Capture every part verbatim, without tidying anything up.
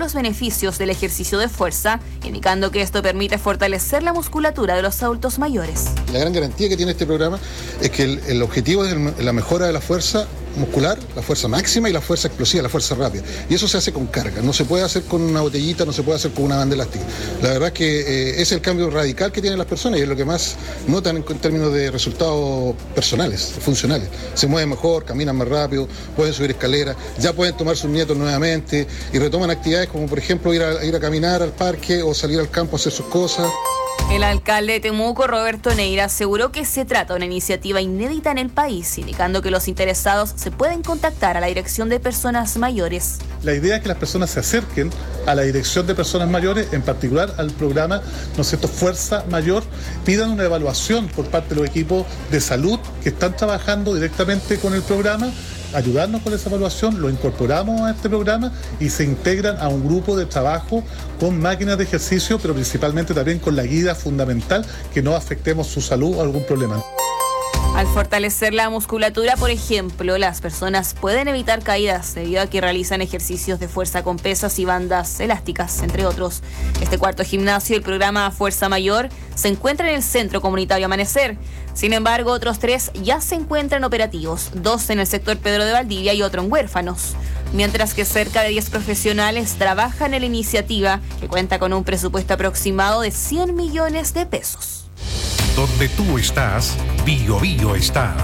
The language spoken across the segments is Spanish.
los beneficios del ejercicio de fuerza, indicando que esto permite fortalecer la musculatura de los adultos mayores. La gran garantía que tiene este programa es que el, el objetivo es el, la mejora de la fuerza muscular, la fuerza máxima y la fuerza explosiva, la fuerza rápida. Y eso se hace con carga, no se puede hacer con una botellita, no se puede hacer con una banda elástica. La verdad es que eh, es el cambio radical que tienen las personas y es lo que más notan en, en términos de resultados personales, funcionales. Se mueven mejor, caminan más rápido, pueden subir escaleras, ya pueden tomar sus nietos nuevamente y retoman actividades como por ejemplo ir a, ir a caminar al parque o salir al campo a hacer sus cosas. El alcalde de Temuco, Roberto Neira, aseguró que se trata de una iniciativa inédita en el país, indicando que los interesados se pueden contactar a la Dirección de Personas Mayores. La idea es que las personas se acerquen a la Dirección de Personas Mayores, en particular al programa, ¿no es cierto?, Fuerza Mayor, pidan una evaluación por parte de los equipos de salud que están trabajando directamente con el programa, ayudarnos con esa evaluación, lo incorporamos a este programa y se integran a un grupo de trabajo con máquinas de ejercicio, pero principalmente también con la guía fundamental, que no afectemos su salud o algún problema. Al fortalecer la musculatura, por ejemplo, las personas pueden evitar caídas debido a que realizan ejercicios de fuerza con pesas y bandas elásticas, entre otros. Este cuarto gimnasio, el programa Fuerza Mayor, se encuentra en el Centro Comunitario Amanecer. Sin embargo, otros tres ya se encuentran operativos, dos en el sector Pedro de Valdivia y otro en Huérfanos. Mientras que cerca de diez profesionales trabajan en la iniciativa, que cuenta con un presupuesto aproximado de cien millones de pesos. Donde tú estás, Bio Bio está.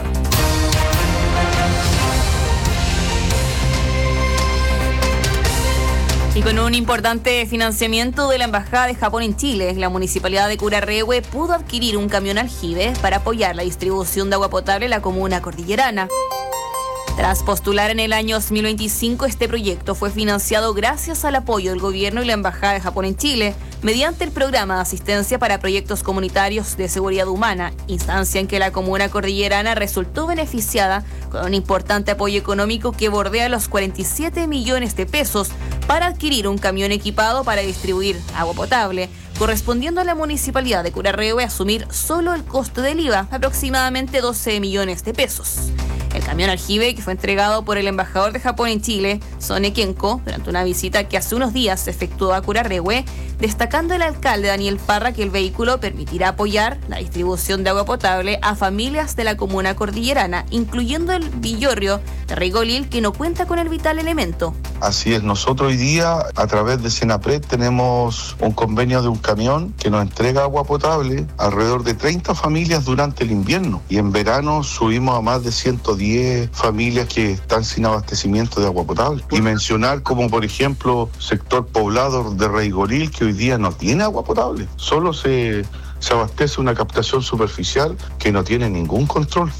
Y con un importante financiamiento de la Embajada de Japón en Chile, la Municipalidad de Curarrehue pudo adquirir un camión aljibe para apoyar la distribución de agua potable en la comuna cordillerana. Tras postular en el año dos mil veinticinco, este proyecto fue financiado gracias al apoyo del gobierno y la Embajada de Japón en Chile, mediante el programa de asistencia para proyectos comunitarios de seguridad humana, instancia en que la comuna cordillerana resultó beneficiada con un importante apoyo económico que bordea los cuarenta y siete millones de pesos para adquirir un camión equipado para distribuir agua potable, correspondiendo a la Municipalidad de Curarrehue asumir solo el costo del I V A, aproximadamente doce millones de pesos. El camión aljibe, que fue entregado por el embajador de Japón en Chile, Sone Kenko, durante una visita que hace unos días se efectuó a Curarrehue, destacando el alcalde Daniel Parra que el vehículo permitirá apoyar la distribución de agua potable a familias de la comuna cordillerana, incluyendo el Villorrio de Reigolil, que no cuenta con el vital elemento. Así es, nosotros hoy día a través de Senapred tenemos un convenio de un camión que nos entrega agua potable a alrededor de treinta familias durante el invierno, y en verano subimos a más de ciento diez familias que están sin abastecimiento de agua potable. Y mencionar como por ejemplo sector poblado de Reigolil, que hoy día no tiene agua potable, solo se, se abastece una captación superficial que no tiene ningún control.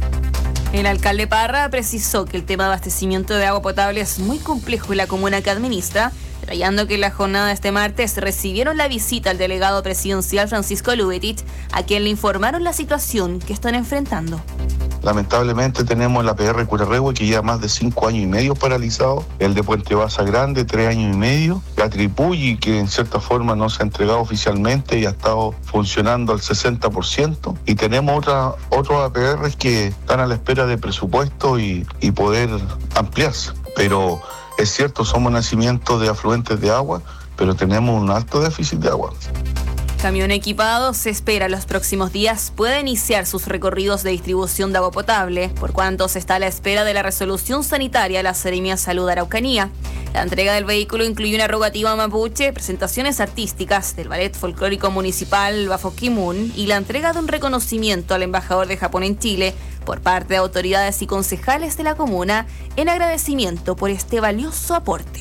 El alcalde Parra precisó que el tema de abastecimiento de agua potable es muy complejo en la comuna que administra, detallando que en la jornada de este martes recibieron la visita al delegado presidencial Francisco Lubetich, a quien le informaron la situación que están enfrentando. Lamentablemente tenemos el A P R Curarrehue que lleva más de cinco años y medio paralizado, el de Puente Baza Grande tres años y medio, la Tripulli que en cierta forma no se ha entregado oficialmente y ha estado funcionando al sesenta por ciento, y tenemos otra, otros A P Rs que están a la espera de presupuesto y, y poder ampliarse, pero es cierto, somos nacimiento de afluentes de agua, pero tenemos un alto déficit de agua. Camión equipado se espera los próximos días pueda iniciar sus recorridos de distribución de agua potable, por cuanto se está a la espera de la resolución sanitaria de la Seremía de Salud de Araucanía. La entrega del vehículo incluye una rogativa mapuche, presentaciones artísticas del Ballet Folclórico Municipal Bafoquimun y la entrega de un reconocimiento al embajador de Japón en Chile por parte de autoridades y concejales de la comuna en agradecimiento por este valioso aporte.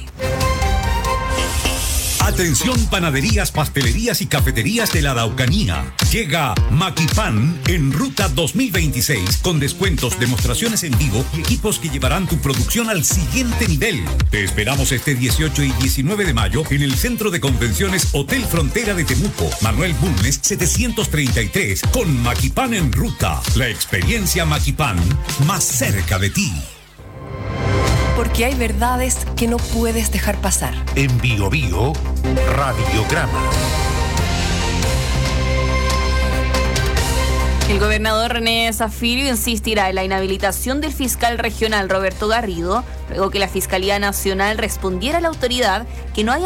Atención, panaderías, pastelerías y cafeterías de la Araucanía. Llega Maquipan en Ruta dos mil veintiséis con descuentos, demostraciones en vivo y equipos que llevarán tu producción al siguiente nivel. Te esperamos este dieciocho y diecinueve de mayo en el Centro de Convenciones Hotel Frontera de Temuco, Manuel Bulnes setecientos treinta y tres, con Maquipan en Ruta. La experiencia Maquipan más cerca de ti. Porque hay verdades que no puedes dejar pasar. En Bio Bio, Radiograma. El gobernador René Zafirio insistirá en la inhabilitación del fiscal regional Roberto Garrido, luego que la Fiscalía Nacional respondiera a la autoridad que no haya